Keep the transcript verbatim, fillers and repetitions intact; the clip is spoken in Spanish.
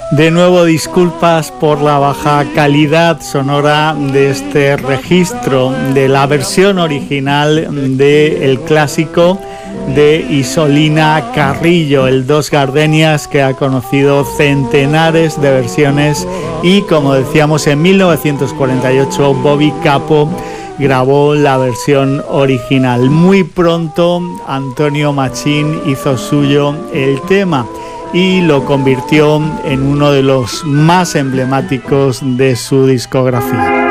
De nuevo, disculpas por la baja calidad sonora de este registro de la versión original del clásico de Isolina Carrillo, el Dos Gardenias, que ha conocido centenares de versiones, y como decíamos, en mil novecientos cuarenta y ocho Bobby Capó grabó la versión original. Muy pronto Antonio Machín hizo suyo el tema y lo convirtió en uno de los más emblemáticos de su discografía.